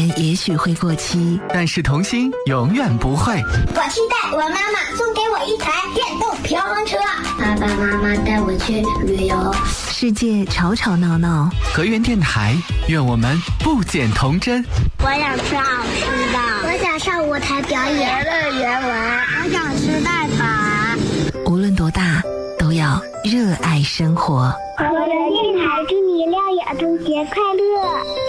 年也许会过期， 但是童心永远不会。 我期待我妈妈送给我一台电动平衡车，爸爸妈妈带我去旅游。 世界吵吵闹闹， 河源电台，愿我们不减童真。 我想吃好吃的，我想上舞台表演乐园玩，我想吃蛋挞。 无论多大，都要热爱生活。 河源电台祝你亮眼春节快乐。